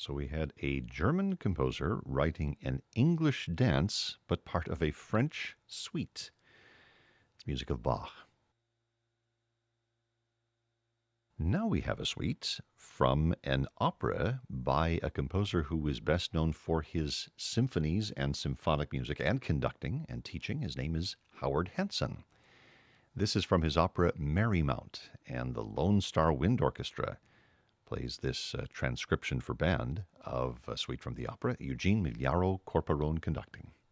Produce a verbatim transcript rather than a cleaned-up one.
So we had a German composer writing an English dance, but part of a French suite. It's music of Bach. Now we have a suite from an opera by a composer who is best known for his symphonies and symphonic music and conducting and teaching. His name is Howard Hanson. This is from his opera Merrymount, and the Lone Star Wind Orchestra plays this uh, transcription for band of a suite from the opera, Eugene Migliaro Corporone conducting.